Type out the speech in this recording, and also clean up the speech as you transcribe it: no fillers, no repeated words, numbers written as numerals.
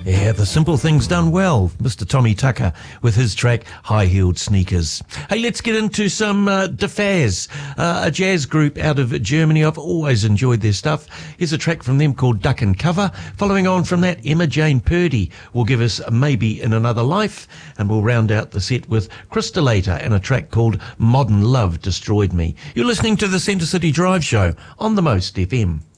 Yeah, the simple things done well. Mr. Tommy Tucker with his track High-Heeled Sneakers. Hey, let's get into some DeFaz, a jazz group out of Germany. I've always enjoyed their stuff. Here's a track from them called Duck and Cover. Following on from that, Emma Jane Purdy will give us Maybe in Another Life, and we'll round out the set with Crystalllator and a track called Modern Love Destroyed Me. You're listening to the Centre City Drive Show on the Most FM.